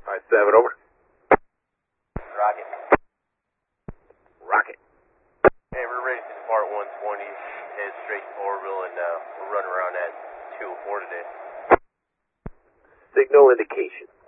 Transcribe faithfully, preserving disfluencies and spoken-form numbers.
Alright, seven, over. Rocket. Rocket. Hey, we're ready to depart one twenty, head straight to Orville, and uh, we're running around at two oh four today. Signal indication.